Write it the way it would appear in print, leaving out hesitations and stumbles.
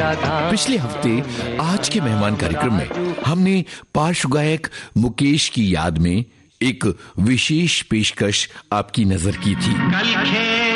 पिछले हफ्ते आज के मेहमान कार्यक्रम में हमने पार्श्व गायक मुकेश की याद में एक विशेष पेशकश आपकी नजर की थी।